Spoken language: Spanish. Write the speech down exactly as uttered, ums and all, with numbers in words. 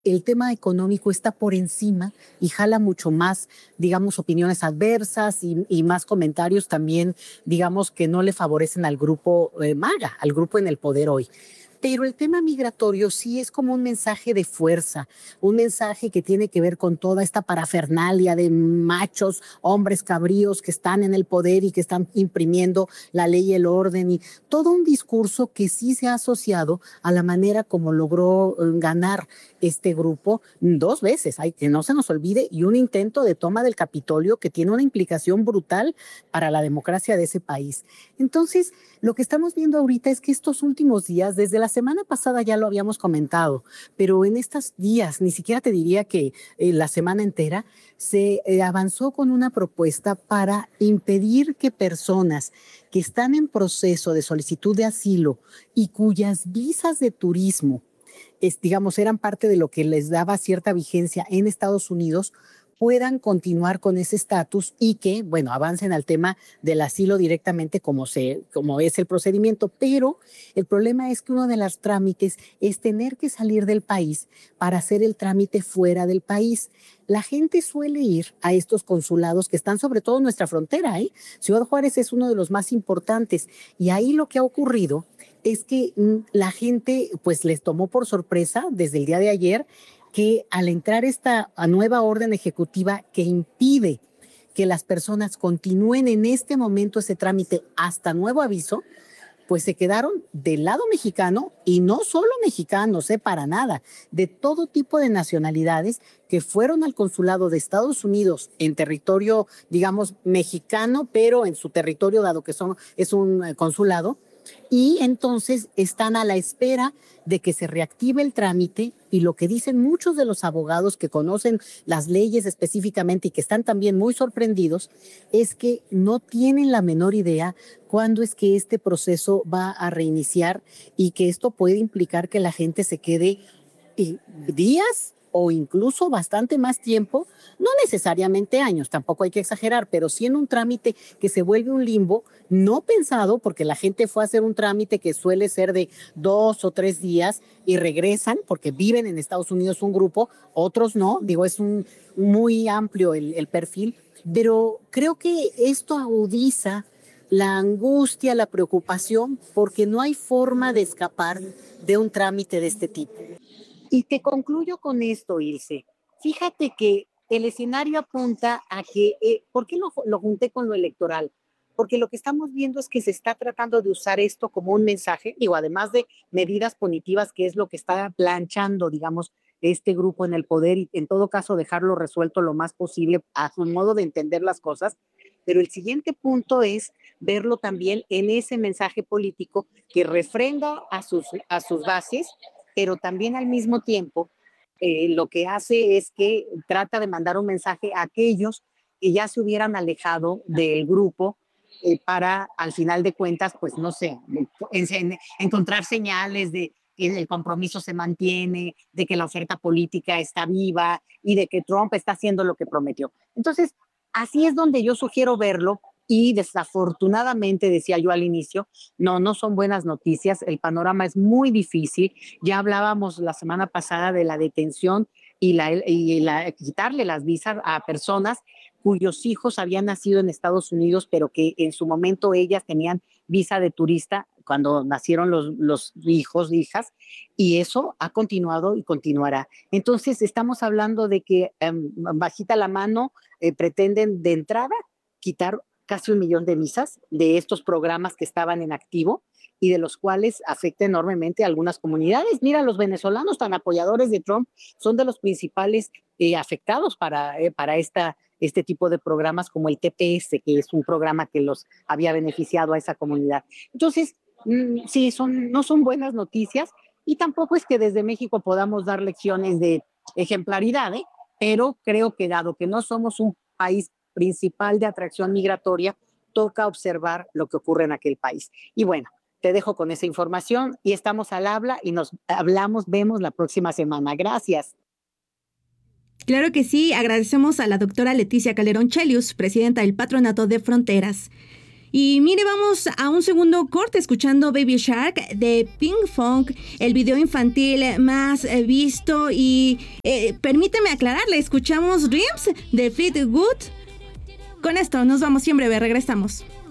el tema económico está por encima y jala mucho más, digamos, opiniones adversas y, y más comentarios también, digamos, que no le favorecen al grupo eh, MAGA, al grupo en el poder hoy. Pero el tema migratorio sí es como un mensaje de fuerza, un mensaje que tiene que ver con toda esta parafernalia de machos, hombres cabríos que están en el poder y que están imprimiendo la ley y el orden, y todo un discurso que sí se ha asociado a la manera como logró eh, ganar este grupo dos veces, hay que no se nos olvide, y un intento de toma del Capitolio que tiene una implicación brutal para la democracia de ese país. Entonces, lo que estamos viendo ahorita es que estos últimos días, desde la semana pasada ya lo habíamos comentado, pero en estos días, ni siquiera te diría que eh, la semana entera, se eh, avanzó con una propuesta para impedir que personas que están en proceso de solicitud de asilo y cuyas visas de turismo, es, digamos, eran parte de lo que les daba cierta vigencia en Estados Unidos, puedan continuar con ese estatus y que, bueno, avancen al tema del asilo directamente como, se, como es el procedimiento. Pero el problema es que uno de los trámites es tener que salir del país para hacer el trámite fuera del país. La gente suele ir a estos consulados que están sobre todo en nuestra frontera, ¿eh? Ciudad Juárez es uno de los más importantes y ahí lo que ha ocurrido es que mm, la gente pues les tomó por sorpresa desde el día de ayer que al entrar esta nueva orden ejecutiva que impide que las personas continúen en este momento ese trámite hasta nuevo aviso, pues se quedaron del lado mexicano y no solo mexicanos, eh, para nada, de todo tipo de nacionalidades que fueron al consulado de Estados Unidos en territorio, digamos, mexicano, pero en su territorio, dado que son, es un eh, consulado, y entonces están a la espera de que se reactive el trámite y lo que dicen muchos de los abogados que conocen las leyes específicamente y que están también muy sorprendidos es que no tienen la menor idea cuándo es que este proceso va a reiniciar y que esto puede implicar que la gente se quede eh, días o incluso bastante más tiempo, no necesariamente años, tampoco hay que exagerar, pero sí en un trámite que se vuelve un limbo, no pensado, porque la gente fue a hacer un trámite que suele ser de dos o tres días y regresan, porque viven en Estados Unidos un grupo, otros no, digo, es un muy amplio el, el perfil, pero creo que esto agudiza la angustia, la preocupación, porque no hay forma de escapar de un trámite de este tipo. Y te concluyo con esto, Ilse. Fíjate que el escenario apunta a que, eh, ¿por qué lo, lo junté con lo electoral? Porque lo que estamos viendo es que se está tratando de usar esto como un mensaje, digo, además de medidas punitivas, que es lo que está planchando, digamos, este grupo en el poder y en todo caso dejarlo resuelto lo más posible a su modo de entender las cosas. Pero el siguiente punto es verlo también en ese mensaje político que refrenda a sus, a sus bases, pero también al mismo tiempo eh, lo que hace es que trata de mandar un mensaje a aquellos que ya se hubieran alejado del grupo eh, para, al final de cuentas, pues no sé, en, en, encontrar señales de que el compromiso se mantiene, de que la oferta política está viva y de que Trump está haciendo lo que prometió. Entonces, así es donde yo sugiero verlo y desafortunadamente, decía yo al inicio, no, no son buenas noticias, el panorama es muy difícil. Ya hablábamos la semana pasada de la detención y, la, y la, quitarle las visas a personas cuyos hijos habían nacido en Estados Unidos, pero que en su momento ellas tenían visa de turista cuando nacieron los, los hijos, hijas, y eso ha continuado y continuará. Entonces, estamos hablando de que eh, bajita la mano eh, pretenden de entrada quitar casi un millón de visas de estos programas que estaban en activo y de los cuales afecta enormemente a algunas comunidades. Mira, los venezolanos tan apoyadores de Trump son de los principales eh, afectados para, eh, para esta, este tipo de programas como el T P S, que es un programa que los había beneficiado a esa comunidad. Entonces, mmm, sí, son, no son buenas noticias y tampoco es que desde México podamos dar lecciones de ejemplaridad, ¿eh? Pero creo que dado que no somos un país principal de atracción migratoria, toca observar lo que ocurre en aquel país. Y bueno, te dejo con esa información y estamos al habla y nos hablamos, vemos la próxima semana. Gracias. Claro que sí, agradecemos a la doctora Leticia Calderón Chelius, presidenta del Patronato de Fronteras. Y mire, vamos a un segundo corte escuchando Baby Shark de Pink Funk, el video infantil más eh, visto. Y eh, permíteme aclararle, escuchamos Dreams de Fleetwood. Con esto nos vamos, siempre regresamos.